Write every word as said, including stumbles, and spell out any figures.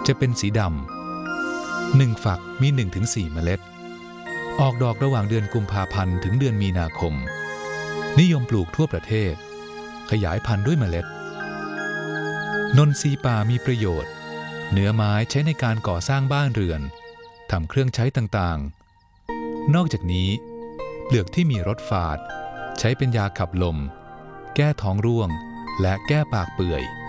จะเป็นสีดำหนึ่งฝักมี หนึ่งถึงสี่ เมล็ดออกดอกระหว่างเดือนกุมภาพันธ์ถึงเดือนมีนาคมนิยมปลูกทั่วประเทศขยายพันธุ์ด้วยเมล็ดนนทรีป่ามีประโยชน์เนื้อไม้ใช้ในการก่อสร้างบ้านเรือนทำเครื่องใช้ต่างๆนอกจากนี้เปลือกที่มีรสฝาดใช้เป็นยาขับลมแก้ท้องร่วงและแก้ปากเปื่อย